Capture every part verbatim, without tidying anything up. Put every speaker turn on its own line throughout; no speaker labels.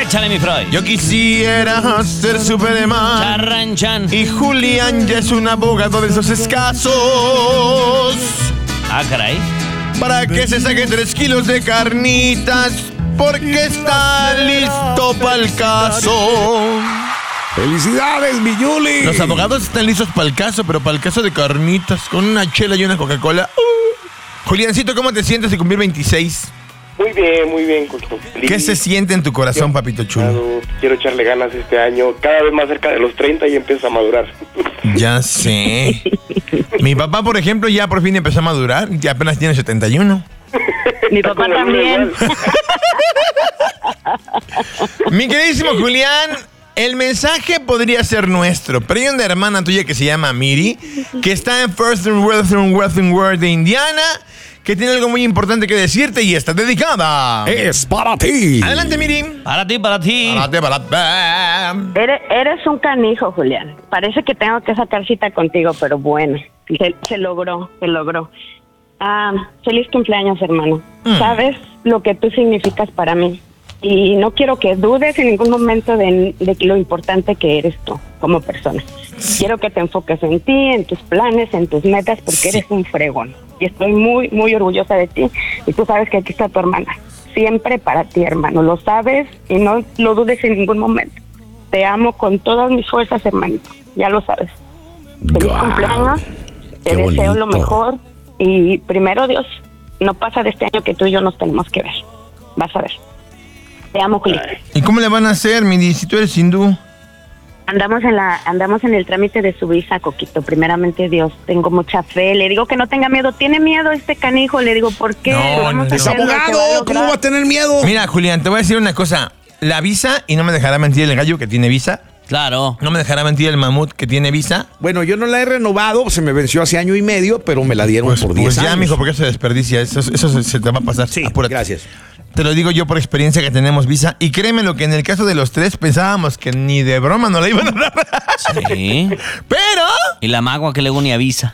Échale, mi Freud.
Yo quisiera ser Superman.
Charranchan.
Y Julián ya es un abogado de esos escasos.
Ah, caray.
Para que se saque tres kilos de carnitas, porque está listo para el caso.
¡Felicidades, mi Yuli!
Los abogados están listos para el caso, pero para el caso de carnitas, con una chela y una Coca-Cola. Uh. Juliancito, ¿cómo te sientes de cumplir veintiséis?
Muy bien, muy bien, Coquito.
¿Qué se siente en tu corazón, papito chulo?
Quiero echarle ganas este año, cada vez más cerca de los treinta y empiezo a madurar.
Ya sé. Mi papá, por ejemplo, ya por fin empezó a madurar, ya apenas tiene setenta y uno.
Mi papá también.
Mi queridísimo Julián, el mensaje podría ser nuestro, pero hay una hermana tuya que se llama Miri, que está en First and Western Western World de Indiana, que tiene algo muy importante que decirte y está dedicada.
Es para ti.
Adelante, Miri.
Para ti, para ti.
Para ti, para ti.
Eres, eres un canijo, Julián. Parece que tengo que sacar cita contigo, pero bueno, se, se logró, se logró. Ah, feliz cumpleaños, hermano. Mm. Sabes lo que tú significas para mí. Y no quiero que dudes en ningún momento de, de lo importante que eres tú como persona. Sí. Quiero que te enfoques en ti, en tus planes, en tus metas, porque sí. Eres un fregón. Y estoy muy, muy orgullosa de ti. Y tú sabes que aquí está tu hermana. Siempre para ti, hermano. Lo sabes y no lo dudes en ningún momento. Te amo con todas mis fuerzas, hermanito. Ya lo sabes. Feliz wow. cumpleaños. Te Qué deseo bonito. Lo mejor. Y primero, Dios, no pasa de este año que tú y yo nos tenemos que ver. Vas a ver. Te amo, Juli.
¿Y cómo le van a hacer, Miri, si tú eres hindú?
Andamos en la, andamos en el trámite de su visa, Coquito. Primeramente, Dios, tengo mucha fe. Le digo que no tenga miedo. Tiene miedo este canijo. Le digo, ¿por qué?
No, no,
es abogado. ¿Cómo va a tener miedo?
Mira, Julián, te voy a decir una cosa. La visa, y no me dejará mentir el gallo que tiene visa.
Claro.
No me dejará mentir el mamut que tiene visa.
Bueno, yo no la he renovado, se me venció hace año y medio, pero me la dieron
pues,
por diez
pues
años.
ya, mijo, porque se desperdicia. Eso, eso se, se te va a pasar.
Sí,
apúrate.
Gracias.
Te lo digo yo por experiencia que tenemos visa. Y créeme lo que en el caso de los tres pensábamos que ni de broma no la iban a dar.
Sí.
Pero...
Y la magua que luego ni avisa.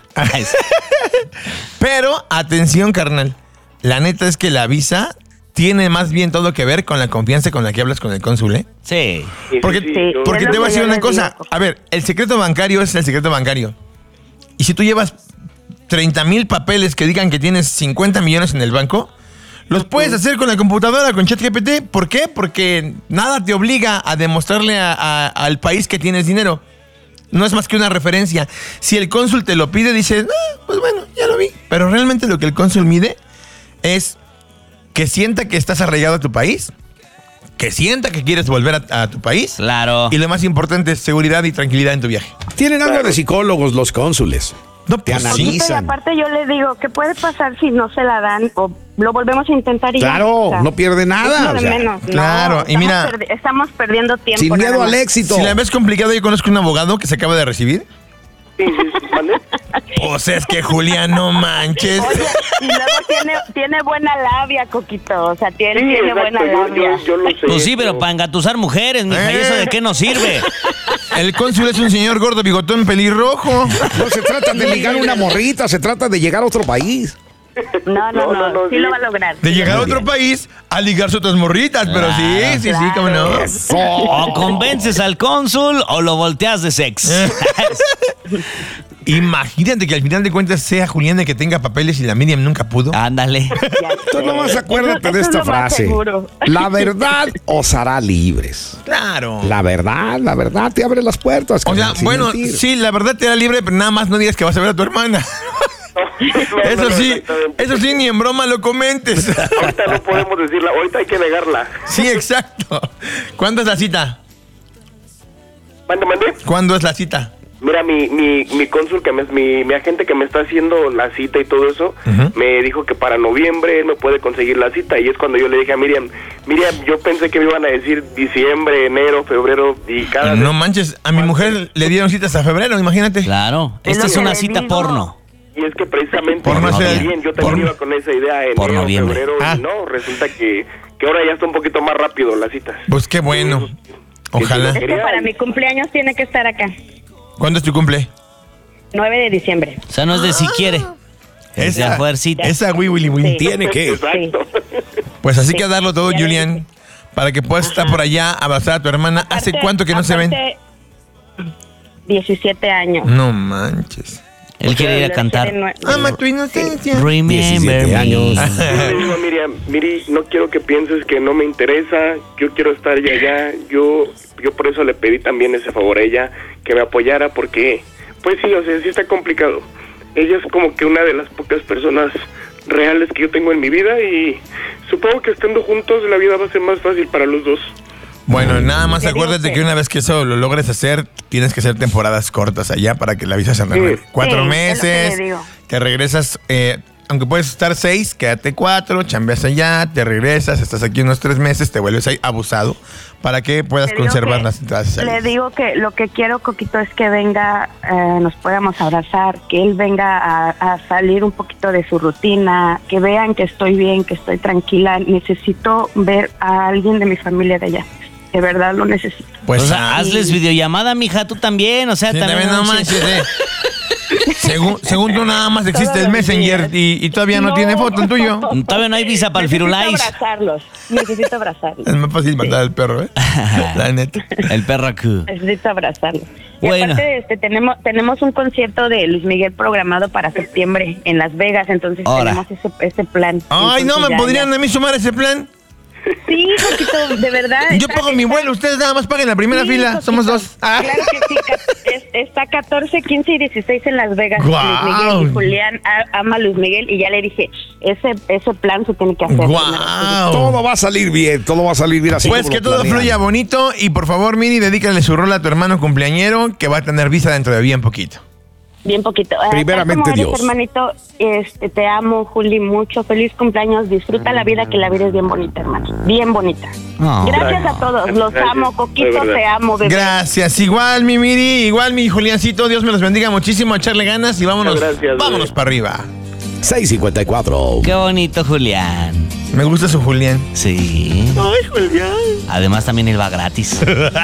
Pero, atención, carnal. La neta es que la visa tiene más bien todo que ver con la confianza con la que hablas con el cónsul, ¿eh?
Sí.
Porque,
sí,
porque
sí.
te voy a decir una cosa. A ver, el secreto bancario es el secreto bancario. Y si tú llevas treinta mil papeles que digan que tienes cincuenta millones en el banco, los puedes hacer con la computadora, con ChatGPT. ¿Por qué? Porque nada te obliga a demostrarle a, a, al país que tienes dinero. No es más que una referencia. Si el cónsul te lo pide, dices, ah, pues bueno, ya lo vi. Pero realmente lo que el cónsul mide es que sienta que estás arraigado a tu país, que sienta que quieres volver a, a tu país.
Claro.
Y lo más importante es seguridad y tranquilidad en tu viaje.
Tienen algo de psicólogos los cónsules.
No,
te
pues,
analizan.
Y aparte yo le digo, ¿qué puede pasar si no se la dan o lo volvemos a intentar y
claro,
ya?
no pierde nada.
Es lo de
o sea,
menos.
Claro,
no,
y mira,
perdi- estamos perdiendo tiempo.
Sin miedo
nada
al
más.
éxito.
Si la ves complicado, yo conozco un abogado que se acaba de recibir.
Sí, sí, sí, ¿vale?
O sea, es que Julián, no manches.
Oye, y luego tiene, tiene buena labia, Coquito. O sea, tiene,
Sí,
tiene
exacto,
buena
yo,
labia.
yo, yo lo sé.
Pues sí, pero para engatusar mujeres, mija, ¿y eso de qué nos sirve?
El cónsul es un señor gordo, bigotón, pelirrojo.
No se trata de ligar una morrita, se trata de llegar a otro país.
No, no, no,
No, no, no,
sí
sí.
lo va a lograr.
De llegar a otro país a ligarse otras morritas. Pero sí,
Claro,
sí, sí, cómo no.
O convences al cónsul o lo volteas de sex.
Imagínate que al final de cuentas sea Julián el que tenga papeles y la Miriam nunca pudo.
Ándale.
Tú nomás acuérdate
Eso-
de
eso
esta
es lo más
frase.
seguro.
La verdad os hará libres.
Claro.
La verdad, la verdad te abre las puertas.
O sea,
carnal, sin
bueno,
mentir.
sí, la verdad te da libre, pero nada más no digas que vas a ver a tu hermana.
No,
Eso
no, no,
sí,
exactamente.
eso sí, ni en broma lo comentes.
Ahorita no podemos decirla, ahorita hay que negarla.
Sí, exacto. ¿Cuándo es la cita?
Mande, mande.
¿Cuándo es la cita?
Mira, mi, mi, mi cónsul, que me, mi, mi agente que me está haciendo la cita y todo eso,
Ujú.
me dijo que para noviembre él me puede conseguir la cita. Y es cuando yo le dije a Miriam, Miriam, yo pensé que me iban a decir diciembre, enero, febrero y cada
No
vez-
manches, a mi mujer le dieron citas a febrero, imagínate.
Claro.
Es
Esta
lo
es
que
una
le
cita
digo.
porno.
Y es que precisamente
Por
yo
no ser-
también, yo también
por-
iba con esa idea en
por
enero,
noviembre.
febrero,
Ah.
y no, resulta que, que ahora ya está un poquito más rápido las citas.
Pues qué bueno. Ojalá.
Es que para mi cumpleaños tiene que estar acá.
¿Cuándo es tu cumple?
nueve de diciembre.
O sea, no es de si quiere. Es de a fuercita.
Esa Wii Willy Win.
Sí.
Tiene que.
Exacto.
Pues así
Sí.
que a darlo todo,
Ya
Julián. para que puedas estar por allá, abrazar a tu hermana. ¿Hace
Aparte-
cuánto que no se ven?
aparte, diecisiete años.
No manches.
Él quiere ir a
Le
cantar.
decía de nue-
Ama tu inocencia.
Remember
diecisiete
me.
años.
Yo le digo a Miriam, Miri, no quiero que pienses que no me interesa, yo quiero estar ya allá, yo, yo por eso le pedí también ese favor a ella, que me apoyara, porque, pues sí, o sea, sí está complicado. Ella es como que una de las pocas personas reales que yo tengo en mi vida y supongo que estando juntos la vida va a ser más fácil para los dos.
Bueno, nada más
Te digo
acuérdate
que-
que una vez que eso lo logres hacer, tienes que hacer temporadas cortas allá para que la visa se renueve.
Sí.
Cuatro
Sí, es lo que
meses,
le digo.
te regresas, eh, aunque puedes estar seis, quédate cuatro, chambeas allá, te regresas, estás aquí unos tres meses, te vuelves ahí abusado para que puedas
Le digo
conservar
que-
las entradas y
Le
salidas.
digo que lo que quiero, Coquito, es que venga, eh, nos podamos abrazar, que él venga a, a salir un poquito de su rutina, que vean que estoy bien, que estoy tranquila. Necesito ver a alguien de mi familia de allá. De verdad lo necesito.
Pues
o sea,
ah,
hazles videollamada, mija, tú también. O sea,
sí,
también.
también no manches, eh. según, según tú nada más existe
Todos
el
los
Messenger
días.
y, y todavía no,
No.
tiene foto el tuyo.
Todavía no hay visa para el
Necesito
Firulais.
abrazarlos. Necesito abrazarlos.
Es más fácil matar al perro, ¿eh? La neta.
El perro aquí.
Necesito abrazarlos. Y
Bueno.
aparte, este, tenemos tenemos un concierto de Luis Miguel programado para septiembre en Las Vegas, entonces
Ahora.
tenemos ese, ese plan.
Ay, no,
Entonces
¿me
ya-
podrían
ya-
a mí sumar ese plan?
Sí, Coquito, de verdad.
Yo
está-
pago mi
está-
vuelo, ustedes nada más paguen la primera
Sí,
fila,
Coquito,
somos dos. Ah.
Claro que sí, ca- es- está catorce, quince y dieciséis en Las Vegas.
Guau.
Luis Miguel y Julián a- ama a Luis Miguel y ya le dije, ese ese plan se tiene que hacer.
Guau.
Todo va a salir bien, todo va a salir bien así.
Pues
como
que
lo
todo
planean.
fluya bonito y por favor, Miri, dedícale su rol a tu hermano cumpleañero que va a tener visa dentro de bien poquito.
Bien poquito. Ah,
Primeramente,
tal como eres,
Dios.
hermanito, este, te amo, Juli, mucho. Feliz cumpleaños. Disfruta la vida, que la vida es bien bonita, hermano. Bien bonita.
Oh.
Gracias a todos. Los
Gracias,
amo, Coquito,
de verdad.
te amo, bebé.
Gracias, igual mi Miri, igual mi Juliancito, Dios me los bendiga muchísimo, a echarle ganas y vámonos,
Muchas gracias,
vámonos
bebé.
para arriba.
seis cincuenta y cuatro.
Qué bonito, Julián.
Me gusta su Julián.
Sí.
Ay, Julián.
Además, también él va gratis.